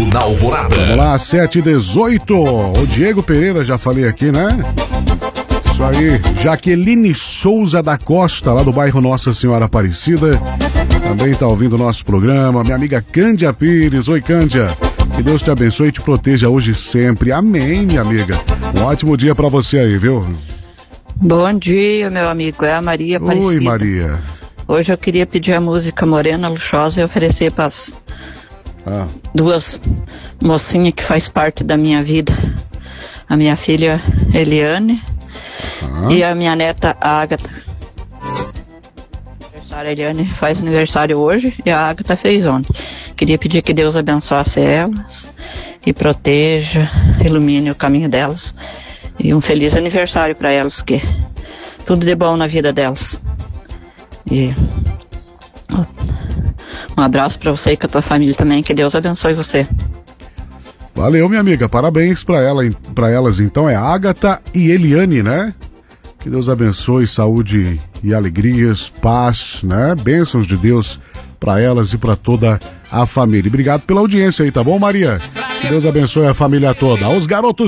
na Alvorada. Vamos lá, 7h18. O Diego Pereira, já falei aqui, né? Isso aí. Jaqueline Souza da Costa, lá do bairro Nossa Senhora Aparecida, também tá ouvindo o nosso programa. Minha amiga Cândia Pires. Oi, Cândia. Que Deus te abençoe e te proteja hoje e sempre. Amém, minha amiga. Um ótimo dia pra você aí, viu? Bom dia, meu amigo. É a Maria Aparecida. Oi, Maria. Hoje eu queria pedir a música Morena Luxosa e oferecer para as duas mocinhas que faz parte da minha vida. A minha filha Eliane e a minha neta Ágata. A Eliane faz aniversário hoje e a Ágata fez ontem. Queria pedir que Deus abençoasse elas e proteja, ilumine o caminho delas. E um feliz aniversário para elas, que tudo de bom na vida delas. E um abraço para você e com a tua família também, que Deus abençoe você. Valeu, minha amiga, parabéns para elas então, é Ágata e Eliane, né? Que Deus abençoe, saúde e alegrias, paz, né? Bênçãos de Deus para elas e para toda a família. Obrigado pela audiência aí, tá bom, Maria? Que Deus abençoe a família toda. Os garotos